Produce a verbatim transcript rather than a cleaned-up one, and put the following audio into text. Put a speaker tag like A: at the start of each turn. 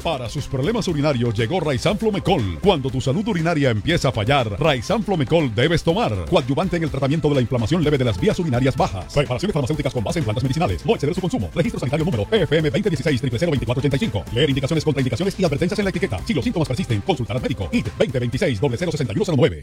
A: Para sus problemas urinarios llegó Raizan Flomecol. Cuando tu salud urinaria empieza a fallar, Raizan Flomecol debes tomar. Coadyuvante en el tratamiento de la inflamación leve de las vías urinarias bajas. Preparaciones farmacéuticas con base en plantas medicinales. No exceder su consumo. Registro sanitario número P F M veinte dieciséis cero cero veinticuatro ochenta y cinco. Leer indicaciones, contraindicaciones y advertencias en la etiqueta. Si los síntomas persisten, consultar al médico. I T veinte veintiséis cero cero sesenta y uno cero nueve.